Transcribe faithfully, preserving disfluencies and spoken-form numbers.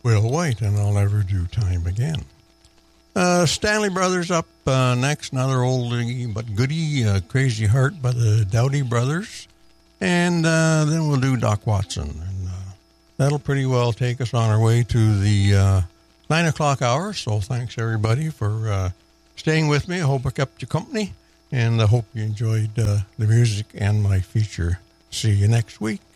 Will White, and I'll never do time again. Uh, Stanley Brothers up uh, next, another oldie but goodie, uh, Crazy Heart by the Dowdy Brothers. And uh, then we'll do Doc Watson. And uh, that'll pretty well take us on our way to the uh, nine o'clock hour. So thanks, everybody, for uh, staying with me. I hope I kept you company. And I hope you enjoyed uh, the music and my feature. See you next week.